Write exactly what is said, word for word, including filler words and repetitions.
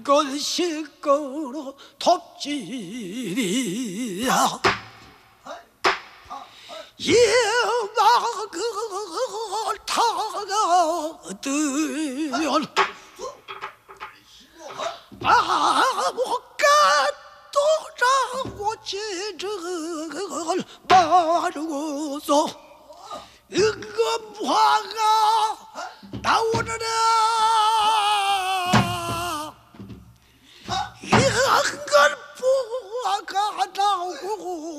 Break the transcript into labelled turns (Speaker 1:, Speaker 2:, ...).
Speaker 1: 시끌 시끌 톱질이야 예막을 타가들면 아무가 또라고 지를 마르고서 응검화가